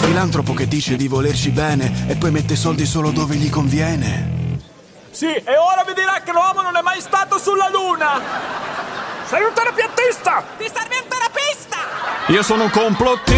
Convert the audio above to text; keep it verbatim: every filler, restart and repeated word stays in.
filantropo che dice di volerci bene e poi mette soldi solo dove gli conviene. Sì, e ora vi dirà che l'uomo non è mai stato sulla luna. Sei un terapeutista! Ti serve un terapista! Io sono un complottista!